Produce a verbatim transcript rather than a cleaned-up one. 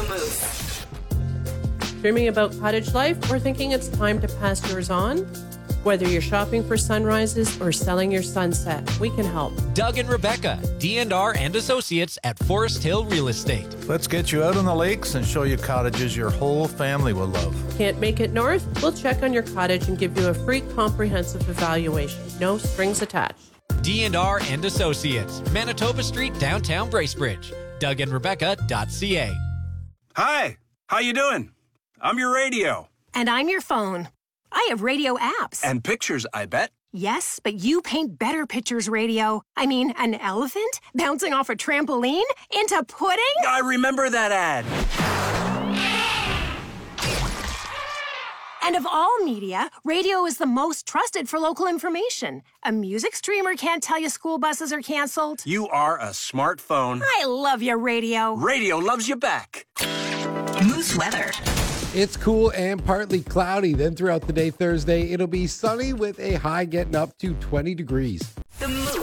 Moose. Dreaming about cottage life or thinking it's time to pass yours on? Whether you're shopping for sunrises or selling your sunset, we can help. Doug and Rebecca, D and R and Associates at Forest Hill Real Estate. Let's get you out on the lakes and show you cottages your whole family will love. Can't make it north? We'll check on your cottage and give you a free comprehensive evaluation. No strings attached. D and R and Associates, Manitoba Street, downtown Bracebridge. Doug and Rebecca dot C A. Hi, how you doing? I'm your radio. And I'm your phone. I have radio apps. And pictures, I bet. Yes, but you paint better pictures, radio. I mean, an elephant bouncing off a trampoline into pudding? I remember that ad. And of all media, radio is the most trusted for local information. A music streamer can't tell you school buses are canceled. You are a smartphone. I love your radio. Radio loves you back. Moose weather. It's cool and partly cloudy. Then throughout the day Thursday, it'll be sunny with a high getting up to twenty degrees. The Moose.